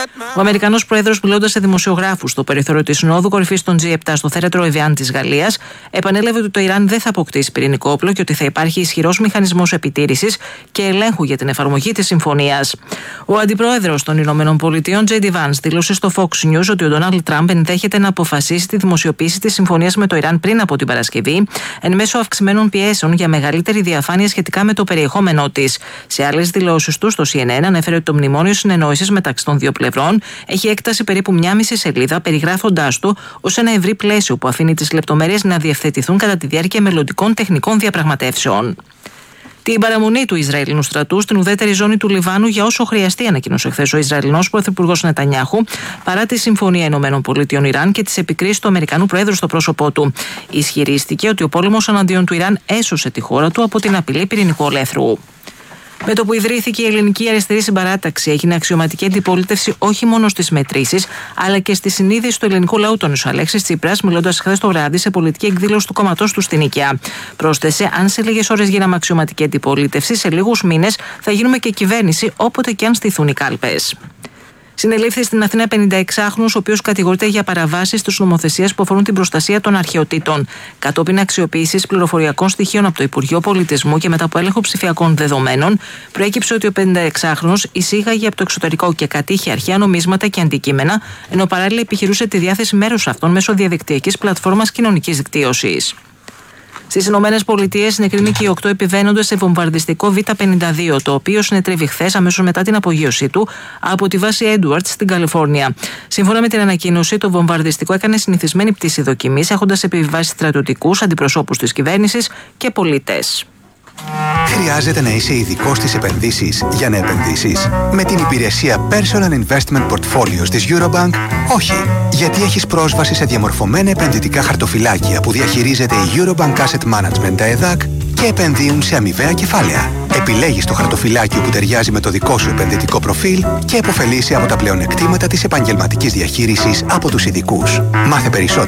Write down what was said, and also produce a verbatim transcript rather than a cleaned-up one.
Ο Αμερικανός πρόεδρος, μιλώντας σε δημοσιογράφους στο περιθώριο της Συνόδου Κορυφής των τζι επτά στο θέρετρο Εβιάν της Γαλλίας, επανέλαβε ότι το Ιράν δεν θα αποκτήσει πυρηνικό όπλο και ότι θα υπάρχει ισχυρός μηχανισμός επιτήρησης και ελέγχου για την εφαρμογή της συμφωνίας. Ο αντιπρόεδρος των Ηνωμένων Πολιτειών, τζέι ντι Vance, δήλωσε στο Fox News ότι ο Ντόναλντ Τραμπ ενδέχεται να αποφασίσει τη δημοσιοποίηση της συμφωνίας με το Ιράν πριν από την Παρασκευή, εν μέσω αυξημένων πιέσεων για μεγαλύτερη διαφάνεια σχετικά με το περιεχόμενό της. Σε άλλες δηλώσεις του, στο σι εν εν ανέφερε ότι το μνημόνιο συνεννόησης μεταξύ των δύο πλευρών έχει έκταση περίπου μία μισή σελίδα, περιγράφοντάς το ως ένα ευρύ πλαίσιο που αφήνει τις λεπτομέρειες να διευθετηθούν κατά τη διάρκεια μελλοντικών τεχνικών διαπραγματεύσεων. Την παραμονή του Ισραηλινού στρατού στην ουδέτερη ζώνη του Λιβάνου για όσο χρειαστεί, ανακοίνωσε χθες ο Ισραηλινός πρωθυπουργός Νετανιάχου, παρά τη Συμφωνία Ηνωμένων Πολιτειών Ιράν και τις επικρίσεις του Αμερικανού Προέδρου στο πρόσωπό του. Ισχυρίστηκε ότι ο πόλεμος εναντίον του Ιράν έσωσε τη χώρα του από την απειλή πυρηνικού ολέθρου. Με το που ιδρύθηκε η Ελληνική Αριστερή Συμπαράταξη, έγινε αξιωματική αντιπολίτευση όχι μόνο στις μετρήσεις, αλλά και στη συνείδηση του ελληνικού λαού, τόνισε ο Αλέξης Τσίπρας, μιλώντας χθες το βράδυ σε πολιτική εκδήλωση του κόμματός του στην Νίκαια. Πρόσθεσε: αν σε λίγες ώρες γίναμε αξιωματική αντιπολίτευση, σε λίγους μήνες θα γίνουμε και κυβέρνηση όποτε και αν στηθούν οι κάλπες. Συνελήφθη στην Αθήνα πενηνταεξάχρονος, ο οποίος κατηγορείται για παραβάσεις της νομοθεσίας που αφορούν την προστασία των αρχαιοτήτων. Κατόπιν αξιοποίησης πληροφοριακών στοιχείων από το Υπουργείο Πολιτισμού και μετά από έλεγχο ψηφιακών δεδομένων, προέκυψε ότι ο πενηνταεξάχρονος εισήγαγε από το εξωτερικό και κατήχε αρχαία νομίσματα και αντικείμενα, ενώ παράλληλα επιχειρούσε τη διάθεση μέρους αυτών μέσω διαδικτυακής πλατφόρμας κοινωνικής δικτύωσης. Στις Ηνωμένες Πολιτείες συνεκρίνει και οι οκτώ επιβαίνοντες σε βομβαρδιστικό βι πενήντα δύο, το οποίο συνετρέβη χθες αμέσως μετά την απογείωσή του από τη βάση Edwards στην Καλιφόρνια. Σύμφωνα με την ανακοίνωση, το βομβαρδιστικό έκανε συνηθισμένη πτήση δοκιμής, έχοντας επιβιβάσει στρατιωτικούς, αντιπροσώπους της κυβέρνησης και πολίτες. Χρειάζεται να είσαι ειδικός στις επενδύσεις για να επενδύσεις? Με την υπηρεσία Personal Investment Portfolios της Eurobank, όχι. Γιατί έχεις πρόσβαση σε διαμορφωμένα επενδυτικά χαρτοφυλάκια που διαχειρίζεται η Eurobank Asset Management, τα ΕΔΑΚ, και επενδύουν σε αμοιβαία κεφάλαια. Επιλέγεις το χαρτοφυλάκιο που ταιριάζει με το δικό σου επενδυτικό προφίλ και επωφελείσαι από τα πλεονεκτήματα της επαγγελματικής διαχείρισης από τους ειδικούς. Μάθε περισσότερο